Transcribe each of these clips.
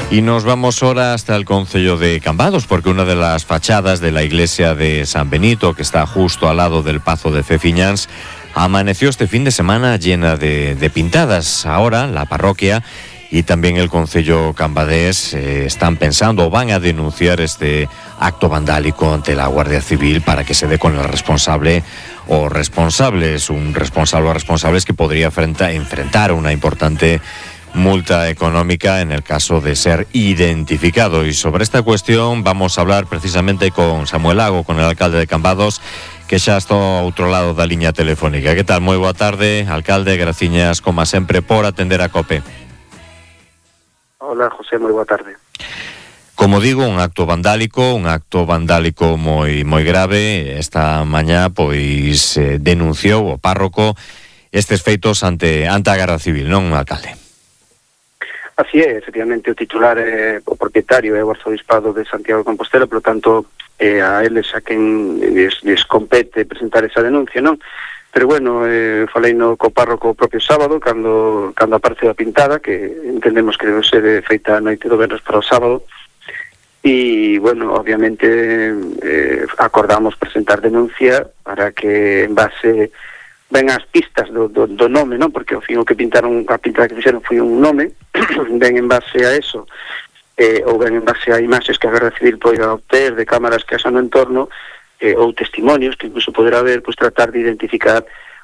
Y nos vamos ahora hasta el concello de Cambados, porque una de las fachadas de la iglesia de San Benito, que está justo al lado del Pazo de Cefiñáns, amaneció este fin de semana llena de pintadas. Ahora la parroquia y también el concello cambadés están pensando o van a denunciar este acto vandálico ante la Guardia Civil para que se dé con el responsable o responsables, un responsable o responsables que podría enfrentar una importante multa económica en el caso de ser identificado. Y sobre esta cuestión vamos a hablar precisamente con Samuel Lago, con el alcalde de Cambados, que xa está ao outro lado da liña telefónica. Que tal? Moi boa tarde, alcalde, graciñas como sempre por atender a COPE. Hola, José, moi boa tarde. Como digo, un acto vandálico moi grave. Esta mañá pois denunciou o párroco estes feitos ante a Garda Civil, non, alcalde? Así é, efectivamente, o titular o propietario é o Arzobispado de Santiago de Compostela, por lo tanto, a eles a quen les compete presentar esa denuncia, non? Pero bueno, falei no co párroco o propio sábado, cando apareceu a pintada, que entendemos que debe ser feita a noite do venres para o sábado, e, bueno, obviamente, acordamos presentar denuncia para que, en base ven as pistas do nome, non? Porque ao fin o que pintaron, a pintada que fixeron foi un nome, ven en base a eso, ou ven en base a imaxes que a Garda Civil poida obter de cámaras que asan no entorno, ou testimonios que incluso poderá haber, pois tratar de identificar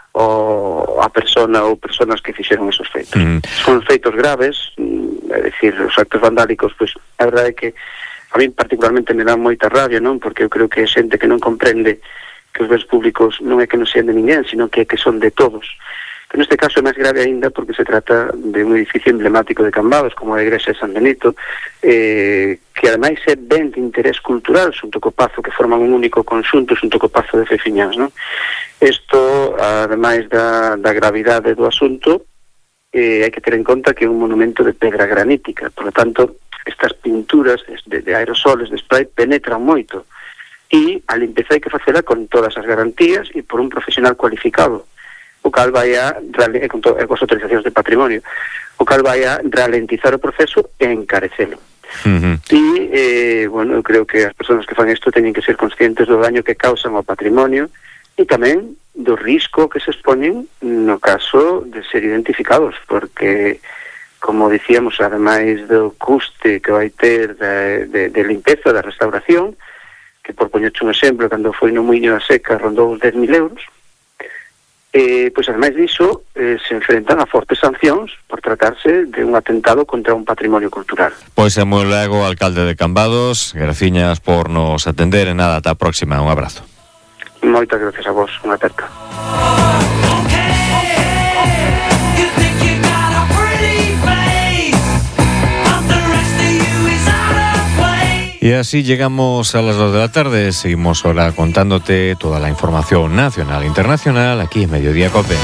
a persona ou personas que fixeron esos feitos. Son feitos graves, é dicir, os actos vandálicos, pois a verdade é que a mí particularmente me dá moita rabia, non? Porque eu creo que é xente que non comprende que os bens públicos non é que non sean de ninguén, sino que son de todos. Pero neste caso é máis grave aínda porque se trata de un edificio emblemático de Cambados, como a igrexa de San Benito, que ademais é ben de interés cultural, xunto co Pazo, que forman un único conxunto, xunto co Pazo de Cefiñáns, non? Isto, ademais da gravidade do asunto, hai que ter en conta que é un monumento de pedra granítica, por lo tanto, estas pinturas de aerosoles, de spray, penetran moito. E a limpeza hai que facela con todas as garantías e por un profesional cualificado, o cal vai con as autorizacións de patrimonio, o cal vai a ralentizar o proceso e encarecelo. E, bueno, eu creo que as persoas que fan isto teñen que ser conscientes do daño que causan ao patrimonio e tamén do risco que se exponen no caso de ser identificados, porque, como dicíamos, ademais do custe que vai ter de limpeza, da restauración, que por poñerche un exemplo, cando foi no Muiño da Seca rondou os 10.000 euros, pois ademais diso se enfrentan a fortes sancións por tratarse de un atentado contra un patrimonio cultural. Pois Samuel Lago, alcalde de Cambados, graciñas por nos atender, e nada, ata a próxima, un abrazo. Moitas gracias a vos, unha aperta. Y así llegamos a las 2 de la tarde. Seguimos ahora contándote toda la información nacional e internacional aquí en Mediodía COPE.